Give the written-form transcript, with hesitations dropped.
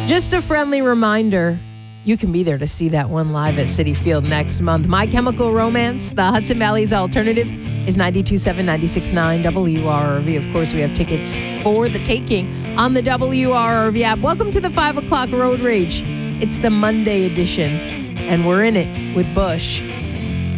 Just a friendly reminder, you can be there to see that one live at Citi Field next month. My Chemical Romance, the Hudson Valley's alternative, is 92.7, 96.9 WRRV. Of course, we have tickets for the taking on the WRRV app. Welcome to the 5 o'clock Road Rage. It's the Monday edition, and we're in it with Bush.